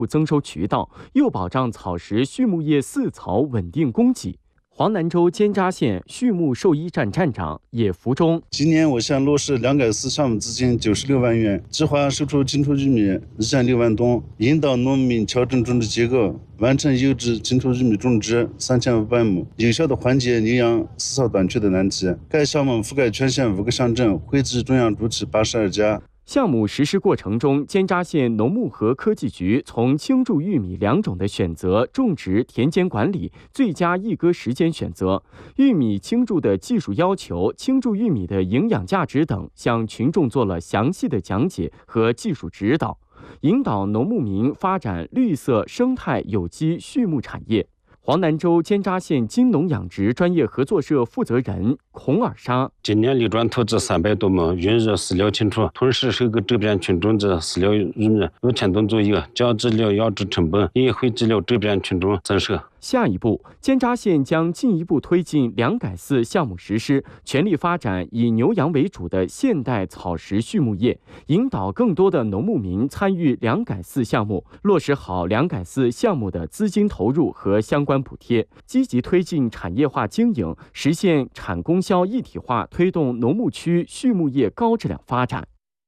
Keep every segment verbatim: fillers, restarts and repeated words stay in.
增收渠道，又保障草食畜牧业饲草稳定供给。黄南州尖扎县畜牧兽医站站长叶福忠， 今年我县落实两改四项目资金九十六万元，计划售出精出玉米一千六万吨，引导农民调整种植结构，完成优质精出玉米种植三千五百亩，有效的缓解营养饲草短缺的难题。该项目覆盖全县五个乡镇，惠及中央主体八十二家。 项目实施过程中，尖扎县农牧和科技局从青贮玉米两种的选择、种植、田间管理、最佳一割时间选择、玉米青贮的技术要求、青贮玉米的营养价值等，向群众做了详细的讲解和技术指导，引导农牧民发展绿色生态有机畜牧产业。黄南州尖扎县金农养殖专业合作社负责人孔尔沙， 今年流转投资三百多亩，孕育饲料清楚，同时收购周边群众的饲料玉米六千吨左右，降质料养殖成本，也惠及了周边群众增收。 下一步，尖扎县将进一步推进两改四项目实施，全力发展以牛羊为主的现代草食畜牧业，引导更多的农牧民参与两改四项目，落实好两改四项目的资金投入和相关补贴，积极推进产业化经营，实现产供销一体化，推动农牧区畜牧业高质量发展。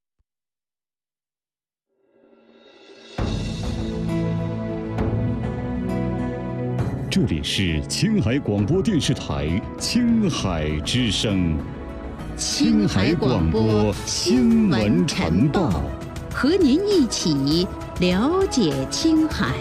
这里是青海广播电视台青海之声， 青海广播新闻晨报，和您一起了解青海。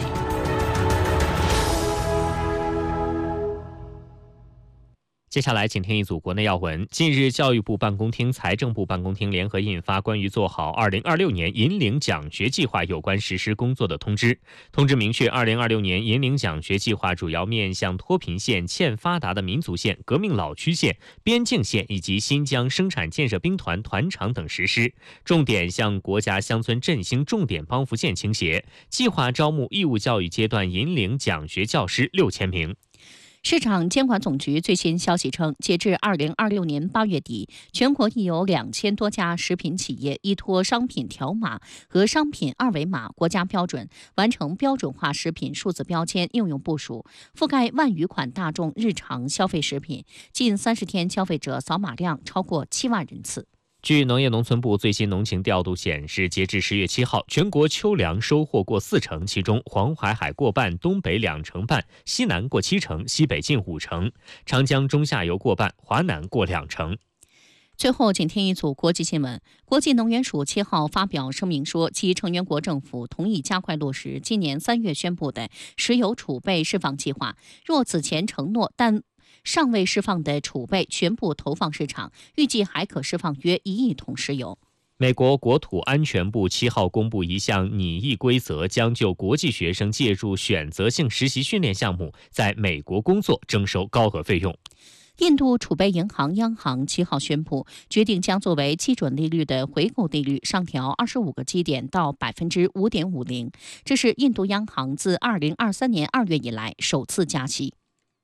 接下来，请听一组国内要闻。近日，教育部办公厅、财政部办公厅联合印发关于做好二零二六年银领奖学计划有关实施工作的通知。通知明确，二零二六年银领奖学计划主要面向脱贫县、欠发达的民族县、革命老区县、边境县以及新疆生产建设兵团团场等实施，重点向国家乡村振兴重点帮扶县倾斜。计划招募义务教育阶段银领奖学教师六千名。 市场监管总局最新消息称，截至二零二六年八月底，全国已有两千多家食品企业依托商品条码和商品二维码国家标准，完成标准化食品数字标签应用部署，覆盖万余款大众日常消费食品，近三十天消费者扫码量超过七万人次。 据农业农村部最新农情调度显示，截至十月七号，全国秋粮收获过四成，其中黄海海过半，东北两成半，西南过七成，西北近五成，长江中下游过半，华南过两成。 最后，请听一组国际新闻。国际能源署七号发表声明说，其成员国政府同意加快落实今年三月宣布的石油储备释放计划。若此前承诺但尚未释放的储备全部投放市场，预计还可释放约一亿桶石油。 美国国土安全部七号公布一项拟议规则，将就国际学生借助选择性实习训练项目在美国工作征收高额费用。 印度储备银行央行七号宣布，决定将作为基准利率的回购利率上调二十五个基点到百分之五点五零，这是印度央行自二零二三年二月以来首次加息。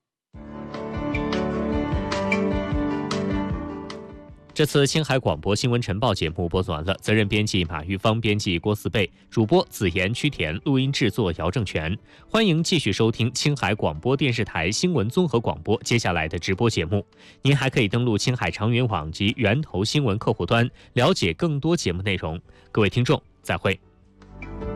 这次青海广播新闻晨报节目播送完了，责任编辑马玉芳，编辑郭思贝，主播子妍、曲田，录音制作姚正全。欢迎继续收听青海广播电视台新闻综合广播接下来的直播节目。您还可以登录青海长源网及源头新闻客户端，了解更多节目内容。各位听众，再会。